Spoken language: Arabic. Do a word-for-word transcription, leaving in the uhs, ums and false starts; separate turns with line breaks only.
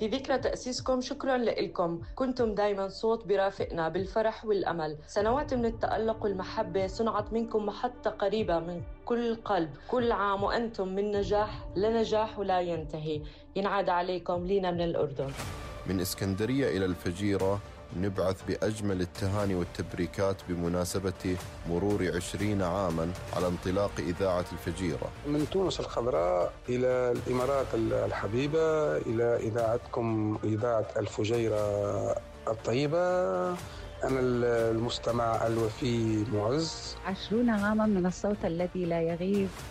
في ذكرى تأسيسكم. شكراً لكم، كنتم دايماً صوت برافقنا بالفرح والأمل. سنوات من التألق والمحبة صنعت منكم محطة قريبة من كل قلب. كل عام وأنتم من نجاح لنجاح ولا ينتهي. ينعاد عليكم لينا من الأردن.
من إسكندرية إلى الفجيرة نبعث بأجمل التهاني والتبريكات بمناسبة مرور عشرين عاماً على انطلاق إذاعة الفجيرة.
من تونس الخضراء إلى الإمارات الحبيبة، إلى إذاعتكم إذاعة الفجيرة الطيبة. أنا المستمع الوفي معز.
عشرون عاماً من الصوت الذي لا يغيب